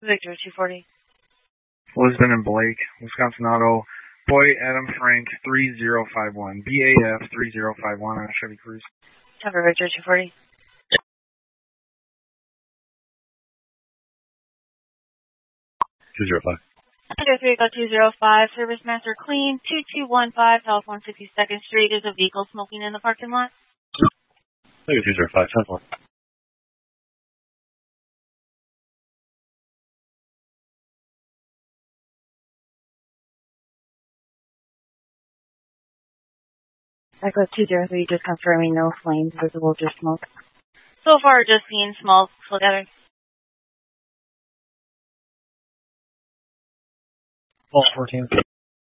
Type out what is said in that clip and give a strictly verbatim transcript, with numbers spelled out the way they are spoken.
Victor two forty. Lisbon and Blake, Wisconsin Auto. Boy, Adam Frank, three zero five one. B A F three zero five one on a Chevy Cruze. Cover Victor two forty. two zero five. Victor three Echo two zero five. Service Master Clean, two two one five South one hundred sixty-second Street. Is a vehicle smoking in the parking lot? Victor two zero five, ten four. Echo two zero three, just confirming no flames visible, just smoke. So far, just seeing smoke. Look at it. Pulse fourteen.